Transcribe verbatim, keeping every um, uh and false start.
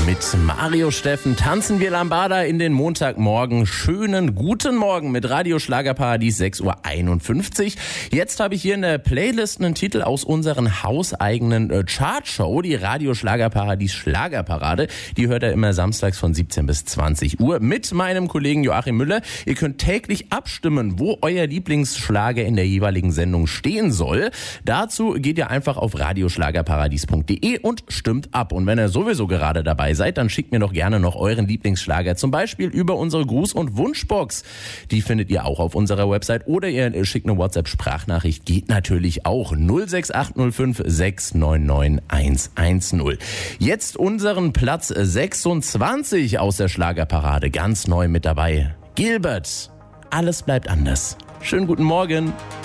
Mit Mario Steffen tanzen wir Lambada in den Montagmorgen. Schönen guten Morgen mit Radio Schlagerparadies sechs Uhr einundfünfzig. Jetzt habe ich hier in der Playlist einen Titel aus unseren hauseigenen äh, Chartshow, die Radio Schlagerparadies Schlagerparade. Die hört ihr immer samstags von siebzehn bis zwanzig Uhr mit meinem Kollegen Joachim Müller. Ihr könnt täglich abstimmen, wo euer Lieblingsschlager in der jeweiligen Sendung stehen soll. Dazu geht ihr einfach auf radioschlagerparadies punkt de und stimmt ab. Und wenn ihr sowieso gerade dabei seid, dann schickt mir doch gerne noch euren Lieblingsschlager, zum Beispiel über unsere Gruß- und Wunschbox. Die findet ihr auch auf unserer Website oder ihr schickt eine WhatsApp-Sprachnachricht, geht natürlich auch. null sechs acht null fünf sechs neun neun eins eins null. Jetzt unseren Platz sechsundzwanzig aus der Schlagerparade, ganz neu mit dabei. Gilbert, alles bleibt anders. Schönen guten Morgen.